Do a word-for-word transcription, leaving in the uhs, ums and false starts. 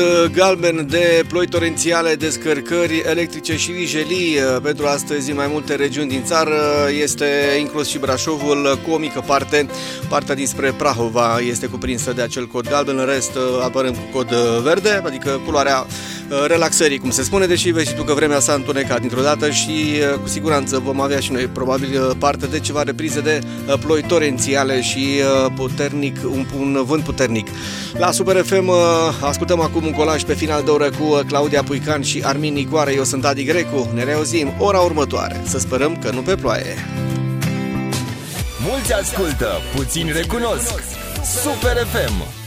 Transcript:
Galben de ploi torențiale, descărcări electrice și vijelii pentru astăzi în mai multe regiuni din țară. Este inclus și Brașovul cu o mică parte. Partea dinspre Prahova este cuprinsă de acel cod galben, în rest apărăm cu cod verde, adică culoarea relaxării, cum se spune, deși vezi tu că vremea s-a întunecat dintr-o dată și cu siguranță vom avea și noi probabil parte de ceva reprize de ploi torențiale și puternic, un, un vânt puternic. La Super F M ascultăm acum un colaj pe final de oră cu Claudia Puican și Armin Nicoare. Eu sunt Adi Grecu, ne reauzim ora următoare. Să sperăm că nu pe ploaie. Mulți ascultă, puțini recunosc. Super F M.